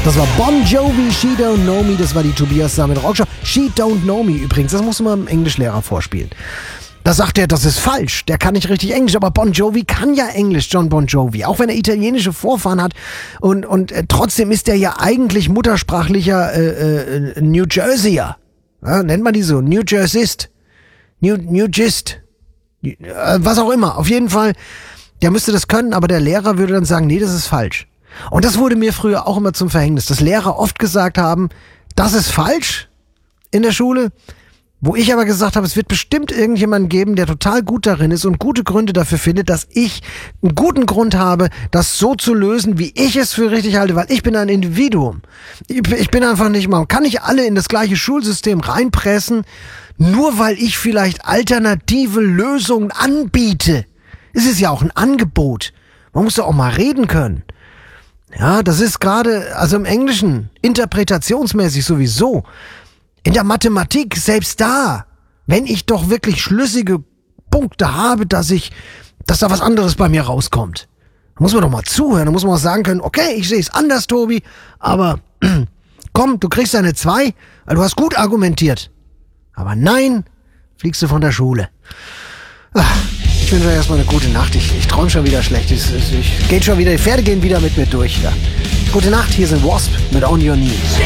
Das war Bon Jovi, She Don't Know Me. Das war die Tobias Sammet Rockshow. She Don't Know Me übrigens. Das musst du mal einem Englischlehrer vorspielen. Da sagt er, das ist falsch. Der kann nicht richtig Englisch. Aber Bon Jovi kann ja Englisch, John Bon Jovi. Auch wenn er italienische Vorfahren hat. Und trotzdem ist er ja eigentlich muttersprachlicher New Jerseyer. Ja, nennt man die so? New Jerseyst. New Gist. Was auch immer. Auf jeden Fall, der müsste das können, aber der Lehrer würde dann sagen, nee, das ist falsch. Und das wurde mir früher auch immer zum Verhängnis, dass Lehrer oft gesagt haben, das ist falsch in der Schule, wo ich aber gesagt habe, es wird bestimmt irgendjemanden geben, der total gut darin ist und gute Gründe dafür findet, dass ich einen guten Grund habe, das so zu lösen, wie ich es für richtig halte, weil ich bin ein Individuum. Ich bin einfach nicht, man kann nicht alle in das gleiche Schulsystem reinpressen, nur weil ich vielleicht alternative Lösungen anbiete. Es ist ja auch ein Angebot. Man muss ja auch mal reden können. Ja, das ist gerade, also im Englischen, interpretationsmäßig sowieso. In der Mathematik, selbst da, wenn ich doch wirklich schlüssige Punkte habe, dass da was anderes bei mir rauskommt. Da muss man doch mal zuhören, da muss man auch sagen können, okay, ich sehe es anders, Tobi, aber komm, du kriegst eine 2, weil du hast gut argumentiert. Aber nein, fliegst du von der Schule. Ich wünsche euch erstmal eine gute Nacht. Ich träume schon wieder schlecht. Die Pferde gehen wieder mit mir durch. Ja. Gute Nacht, hier sind Wasp mit On Your Knees.